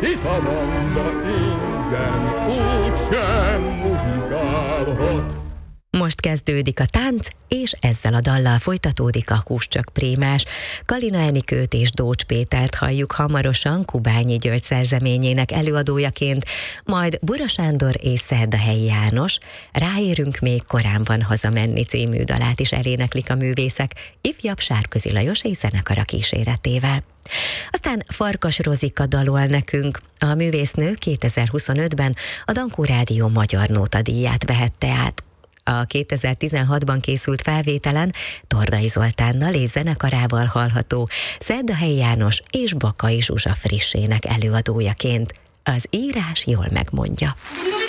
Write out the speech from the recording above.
Itt a banda ingyen úgysem muzsikálhat. Most kezdődik a tánc, és ezzel a dallal folytatódik a Húscsök Prémás. Kalina Enikőt és Dócs Pétert halljuk hamarosan Kubányi György szerzeményének előadójaként, majd Bura Sándor és Szerdahelyi János Ráérünk még korán van hazamenni című dalát is eléneklik a művészek, ifjabb Sárközi Lajos és zenekara kíséretével. Aztán Farkas Rozika dalol nekünk. A művésznő 2025-ben a Dankó Rádió Magyar Nóta díját vehette át. A 2016-ban készült felvételen Tordai Zoltánnal és zenekarával hallható Szerdahelyi János és Bakai Zsuzsa frissének előadójaként. Az írás jól megmondja.